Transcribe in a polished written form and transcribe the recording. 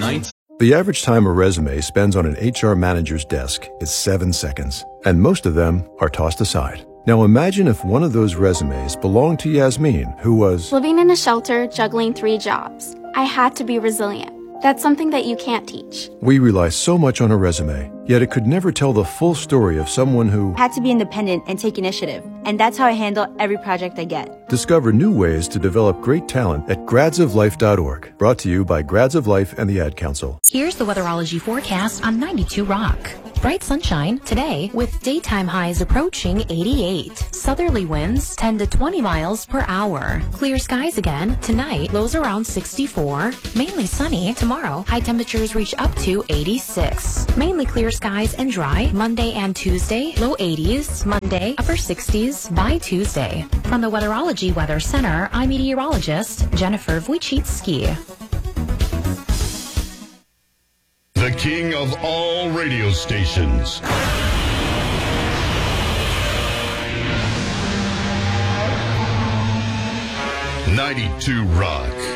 9th. The average time a resume spends on an HR manager's desk is 7 seconds, and most of them are tossed aside. Now imagine if one of those resumes belonged to Yasmin, who was living in a shelter, juggling 3 jobs. I had to be resilient. That's something that you can't teach. We rely so much on a resume, yet it could never tell the full story of someone who had to be independent and take initiative. And that's how I handle every project I get. Discover new ways to develop great talent at gradsoflife.org. Brought to you by Grads of Life and the Ad Council. Here's the weatherology forecast on 92 Rock. Bright sunshine today with daytime highs approaching 88. Southerly winds 10 to 20 miles per hour. Clear skies again tonight, lows around 64. Mainly sunny tomorrow. High temperatures reach up to 86. Mainly clear skies and dry Monday and Tuesday, low 80s. Monday, upper 60s by Tuesday. From the Weatherology Weather Center, I'm meteorologist Jennifer Wojcicki. The king of all radio stations. 92 Rock.